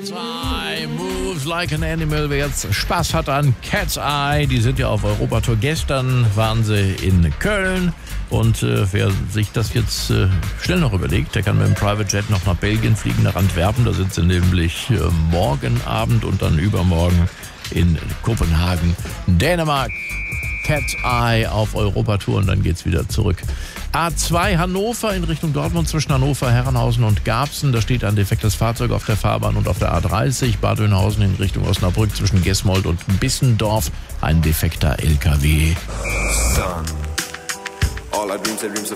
Cat's Eye moves like an animal. Wer jetzt Spaß hat an Cat's Eye, die sind ja auf Europatour. Gestern waren sie in Köln. Und wer sich das jetzt schnell noch überlegt, der kann mit dem Private Jet noch nach Belgien fliegen, nach Antwerpen. Da sind sie nämlich morgen Abend und dann übermorgen in Kopenhagen, Dänemark. Cat's Eye auf Europatour und dann geht's wieder zurück. A2 Hannover in Richtung Dortmund zwischen Hannover, Herrenhausen und Garbsen. Da steht ein defektes Fahrzeug auf der Fahrbahn und auf der A30 Bad Oeynhausen in Richtung Osnabrück zwischen Gesmold und Bissendorf ein defekter LKW. Sun. All our dreams are